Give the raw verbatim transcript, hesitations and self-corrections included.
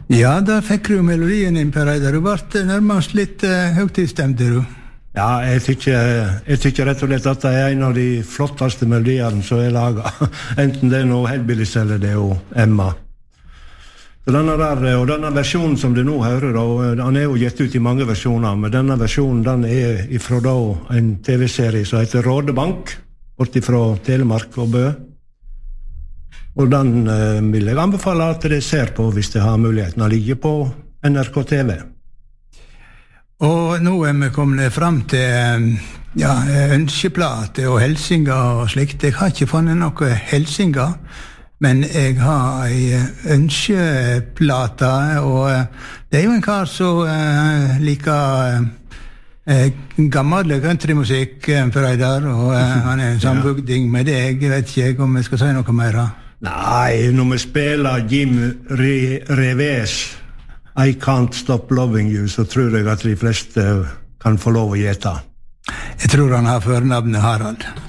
Ja, da fikk du melodien din, Per Reidar. Du ble nærmest litt uh, høytidsstemt, du. Ja, jeg tykker, jeg tykker rett og slett at det er en av de flotteste melodiene som er laget. Enten det er noe Hellbillies eller det er jo Emma. Så denne der, og denne versjonen som du nå hører, og den er jo gitt ut i mange versjoner, men denne versjonen den er ifra da en T V-serie som heter Rådebank, borti fra Telemark og Bø. Og den eh, vil jeg anbefale at dere ser på hvis dere har muligheten å ligge på N R K T V. Og nå er vi kommet frem til ja, ønskeplate og helsinger og slikt. Jeg har ikke funnet noe helsinger, men jeg har en ønskeplate, og det er jo en kar som uh, liker uh, gammel countrymusikk, Per Reidar, og uh, han er en sambygding med deg. Jeg vet ikke om jeg skal si noe mer. Nei, når vi spiller Jim Re- Revés I Can't Stop Loving You, så tror jeg at de fleste kan få lov å gjette. Jeg tror han har førnavnet Harald.